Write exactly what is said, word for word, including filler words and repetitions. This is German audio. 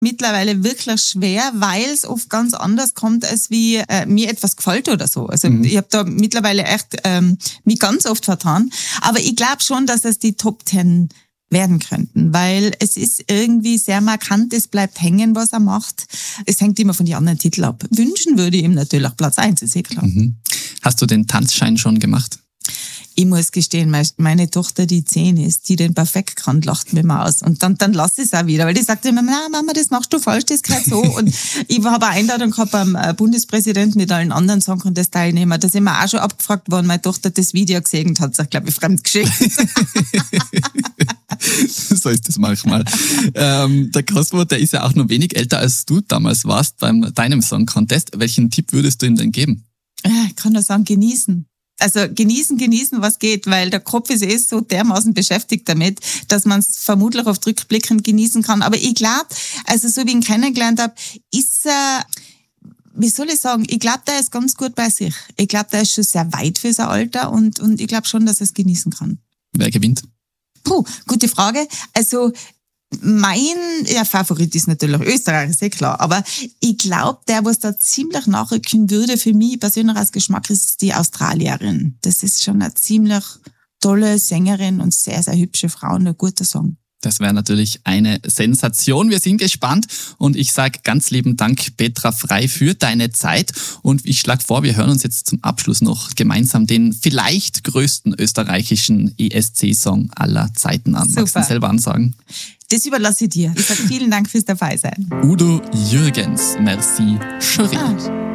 mittlerweile wirklich schwer, weil es oft ganz anders kommt, als wie äh, mir etwas gefällt oder so. Also mhm. ich habe da mittlerweile echt ähm, mich ganz oft vertan. Aber ich glaube schon, dass es die Top Ten werden könnten, weil es ist irgendwie sehr markant, es bleibt hängen, was er macht. Es hängt immer von den anderen Titeln ab. Wünschen würde ich ihm natürlich Platz eins, ist eh klar. Mhm. Hast du den Tanzschein schon gemacht? Ich muss gestehen, meine Tochter, die zehn ist, die den perfekt kann, lacht mir mal aus. Und dann, dann lass ich es auch wieder, weil die sagt immer, na Mama, das machst du falsch, das gehört so. Und ich habe eine Einladung gehabt beim Bundespräsidenten mit allen anderen Song Contest-Teilnehmern. Da sind wir auch schon abgefragt worden, meine Tochter das Video gesehen hat, sich, glaube ich, fremd geschickt. So ist es manchmal. ähm, der Cosmo, der ist ja auch nur wenig älter, als du damals warst beim deinem Song Contest. Welchen Tipp würdest du ihm denn geben? Ich kann nur sagen, genießen. Also genießen, genießen, was geht, weil der Kopf ist eh so dermaßen beschäftigt damit, dass man es vermutlich auf Rückblicken genießen kann. Aber ich glaube, also so wie ich ihn kennengelernt habe, ist er, wie soll ich sagen, ich glaube, der ist ganz gut bei sich. Ich glaube, der ist schon sehr weit für sein Alter und, und ich glaube schon, dass er es genießen kann. Wer gewinnt? Puh, gute Frage. Also mein ja, Favorit ist natürlich Österreich, ist eh klar. Aber ich glaube, der, was da ziemlich nachrücken würde, für mich persönlich als Geschmack, ist die Australierin. Das ist schon eine ziemlich tolle Sängerin und sehr, sehr hübsche Frau und ein guter Song. Das wäre natürlich eine Sensation. Wir sind gespannt und ich sage ganz lieben Dank, Petra Frey, für deine Zeit. Und ich schlage vor, wir hören uns jetzt zum Abschluss noch gemeinsam den vielleicht größten österreichischen E S C-Song aller Zeiten an. Super. Magst du ihn selber ansagen? Das überlasse ich dir. Ich sage vielen Dank fürs Dabeisein. Udo Jürgens, merci, chérie. Ah.